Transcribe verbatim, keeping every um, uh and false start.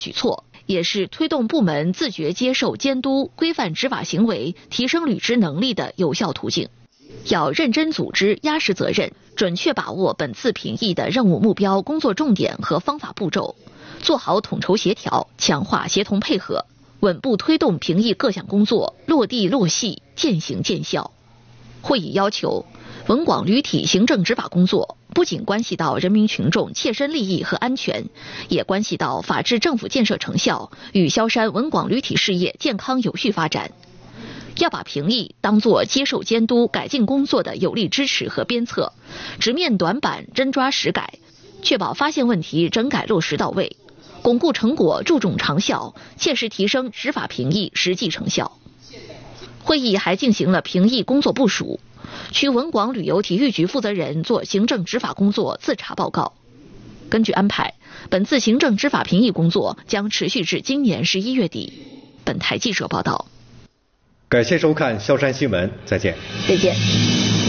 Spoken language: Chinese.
举措，也是推动部门自觉接受监督、规范执法行为、提升履职能力的有效途径。要认真组织、压实责任，准确把握本次评议的任务目标、工作重点和方法步骤，做好统筹协调，强化协同配合，稳步推动评议各项工作落地落细、渐行渐效。会议要求，文广旅体行政执法工作不仅关系到人民群众切身利益和安全，也关系到法治政府建设成效与萧山文广旅体事业健康有序发展。要把评议当作接受监督、改进工作的有力支持和鞭策，直面短板，真抓实改，确保发现问题整改落实到位，巩固成果，注重长效，切实提升执法评议实际成效。会议还进行了评议工作部署，区文广旅游体育局负责人做行政执法工作自查报告。根据安排，本次行政执法评议工作将持续至今年十一月底。本台记者报道。 感谢收看萧山新闻，再见。 再见。